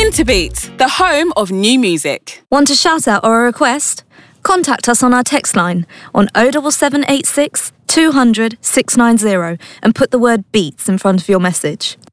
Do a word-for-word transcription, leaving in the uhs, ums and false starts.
Interbeat, the home of new music. Want a shout out or a request? Contact us on our text line on oh seven seven eight six, two hundred, six nine zero and put the word beats in front of your message.